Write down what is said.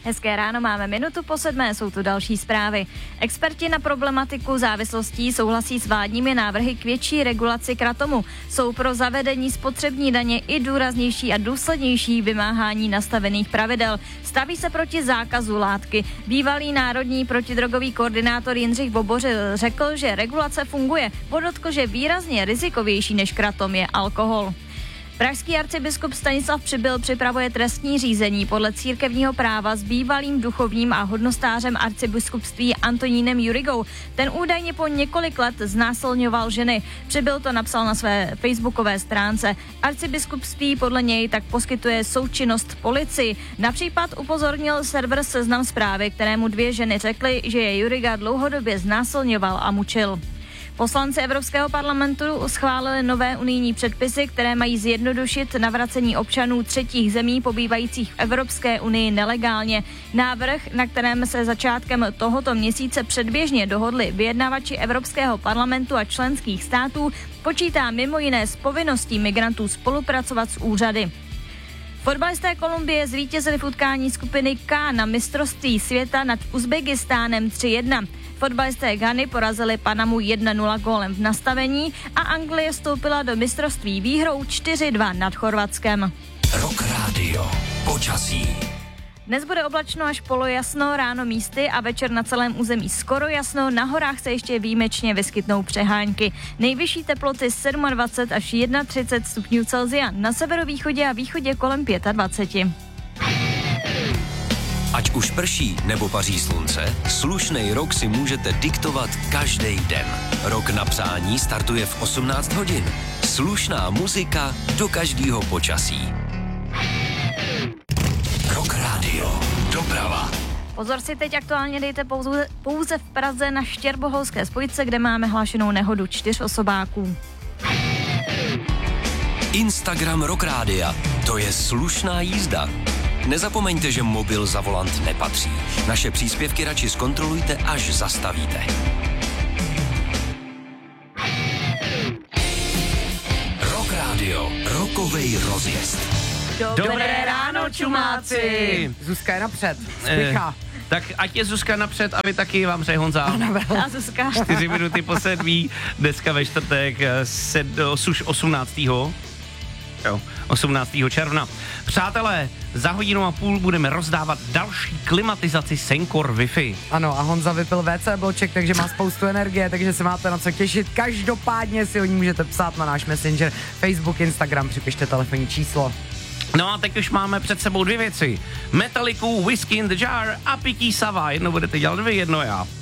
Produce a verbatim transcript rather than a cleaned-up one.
Hezké ráno, máme minutu po sedmé, jsou tu další zprávy. Experti na problematiku závislostí souhlasí s vládními návrhy k větší regulaci kratomu. Jsou pro zavedení spotřební daně i důraznější a důslednější vymáhání nastavených pravidel. Staví se proti zákazu látky. Bývalý národní protidrogový koordinátor Jindřich Bobořil řekl, že regulace funguje. Podotkl, že výrazně rizikovější než kratom je alkohol. Pražský arcibiskup Stanislav Přibyl připravuje trestní řízení podle církevního práva s bývalým duchovním a hodnostářem arcibiskupství Antonínem Jurigou. Ten údajně po několik let znásilňoval ženy. Přibyl to napsal na své facebookové stránce. Arcibiskupství podle něj tak poskytuje součinnost policii. Na případ upozornil server Seznam Zprávy, kterému dvě ženy řekly, že je Juriga dlouhodobě znásilňoval a mučil. Poslanci Evropského parlamentu schválili nové unijní předpisy, které mají zjednodušit navracení občanů třetích zemí pobývajících v Evropské unii nelegálně. Návrh, na kterém se začátkem tohoto měsíce předběžně dohodli vyjednavači Evropského parlamentu a členských států, počítá mimo jiné s povinností migrantů spolupracovat s úřady. Fotbalisté Kolumbie zvítězili v utkání skupiny K na mistrovství světa nad Uzbekistánem tři jedna. Fotbalisté Ghany porazili Panamu jedna nula gólem v nastavení a Anglie vstoupila do mistrovství výhrou čtyři dva nad Chorvatskem. Rock Radio. Počasí. Dnes bude oblačno až polojasno, ráno místy a večer na celém území skoro jasno, na horách se ještě výjimečně vyskytnou přehánky. Nejvyšší teploty dvacet sedm až třicet jedna stupňů Celsia, na severovýchodě a východě kolem dvacet pět. Ať už prší nebo paří slunce, slušnej rok si můžete diktovat každý den. Rok na přání startuje v osmnáct hodin. Slušná muzika do každého počasí. Rock Radio. Doprava. Pozor si teď aktuálně dejte pouze, pouze v Praze na Štěrboholské spojce, kde máme hlášenou nehodu čtyř osobáků. Instagram Rock Rádia. To je slušná jízda. Nezapomeňte, že mobil za volant nepatří. Naše příspěvky radši zkontrolujte, až zastavíte. Rock Radio. Rokovej rozjezd. Dobré, Dobré ráno, čumáci! Zuzka je napřed, spěchá. Eh, tak ať je Zuzka napřed a vy taky, vám přeje Honza. A Zuzka. Čtyři minuty po sedmí, dneska ve čtvrtek, sed, už osmnáctého Jo, osmnáctého června. Přátelé, za hodinu a půl budeme rozdávat další klimatizaci Sencor Wi-Fi. Ano, a Honza vypil vé cé bloček, takže má spoustu energie, takže se máte na co těšit. Každopádně si o ní můžete psát na náš Messenger, Facebook, Instagram, připište telefonní číslo. No a teď už máme před sebou dvě věci. Metaliku, Whisky in the Jar a pití Sava. Jedno budete dělat vy, jedno já.